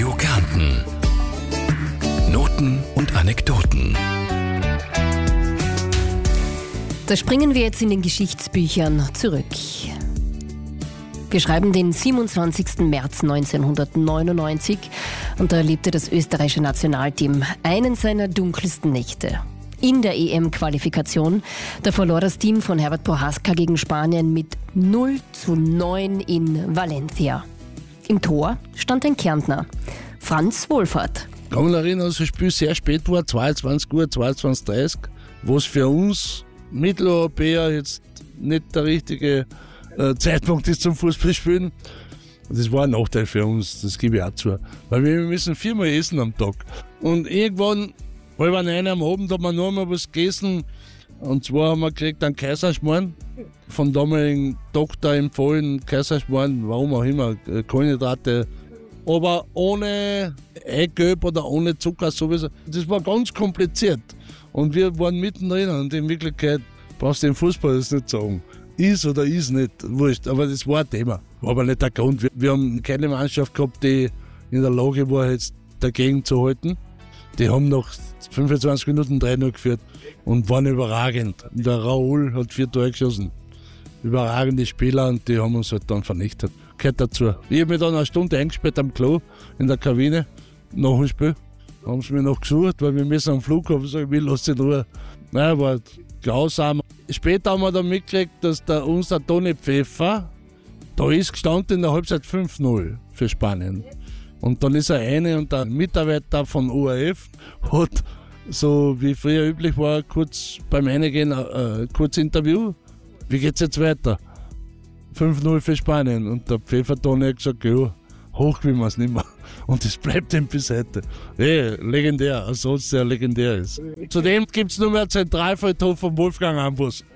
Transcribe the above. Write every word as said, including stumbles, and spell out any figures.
Radio Kärnten. Noten und Anekdoten. Da springen wir jetzt in den Geschichtsbüchern zurück. Wir schreiben den siebenundzwanzigsten März neunzehnhundertneunundneunzig und da erlebte das österreichische Nationalteam einen seiner dunkelsten Nächte. In der E M-Qualifikation, da verlor das Team von Herbert Prohaska gegen Spanien mit null zu neun in Valencia. Im Tor stand ein Kärntner, Franz Wohlfahrt. Ich kann mich erinnern, dass das Spiel sehr spät war, zweiundzwanzig Uhr, zweiundzwanzig Uhr dreißig, was für uns Mitteleuropäer jetzt nicht der richtige äh, Zeitpunkt ist zum Fußballspielen. Das war ein Nachteil für uns, das gebe ich auch zu. Weil wir müssen viermal essen am Tag. Und irgendwann, halb neun am Abend, hat man noch mal was gegessen. Und zwar haben wir gekriegt einen Kaiserschmarrn, von damaligen Doktor empfohlen, Kaiserschmarrn, warum auch immer, Kohlenhydrate, aber ohne Eigelb oder ohne Zucker sowieso. Das war ganz kompliziert. Und wir waren mittendrin und in Wirklichkeit brauchst du den Fußball das nicht sagen. Ist oder ist nicht, wurscht, aber das war ein Thema. War aber nicht der Grund. Wir, wir haben keine Mannschaft gehabt, die in der Lage war, jetzt dagegen zu halten. Die haben nach fünfundzwanzig Minuten drei null geführt und waren überragend. Der Raoul hat vier Tore geschossen. Überragende Spieler und die haben uns halt dann vernichtet. Gehört dazu. Ich habe mich dann eine Stunde eingesperrt am Klo in der Kabine nach dem Spiel. Haben sie mich noch gesucht, weil wir müssen am Flughafen sagen, ich will, lass dich in Ruhe. Nein, war grausam. Später haben wir dann mitgekriegt, dass der, unser Toni Pfeffer, da ist gestanden in der Halbzeit fünf null für Spanien. Und dann ist er eine und der Mitarbeiter von O R F hat, so wie früher üblich war, kurz beim Eingehen ein kurzes Interview. Wie geht's jetzt weiter? fünf null für Spanien. Und der Pfeffer-Toni hat gesagt, ja, hoch will man es nicht mehr. Und das bleibt ihm bis heute. Hey, legendär, ein Satz, der legendär ist. Zudem gibt es nur mehr einen Zentralfriedhof vom Wolfgang Ambus.